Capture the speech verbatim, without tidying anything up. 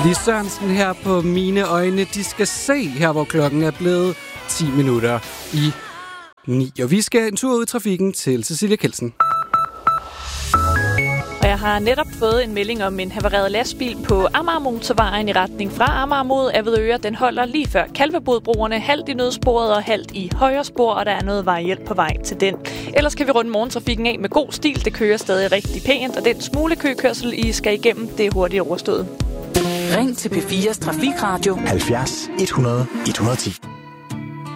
Lis Sørensen her på Mine Øjne. De skal se her, hvor klokken er blevet ti minutter i ni. Og vi skal en tur ud i trafikken til Cecilia Kelsen. Og jeg har netop fået en melding om en havareret lastbil på Amagermotorvejen i retning fra Amager mod Avedøre. Den holder lige før Kalvebodbroerne, halvt i nødsporet og halvt i højre spor, og der er noget vejhjælp på vej til den. Ellers kan vi runde morgentrafikken af med god stil. Det kører stadig rigtig pænt, og den smule køkørsel, I skal igennem, det er hurtigt overstået. Ring til P fires Trafikradio halvfjerds et hundrede et hundrede og ti.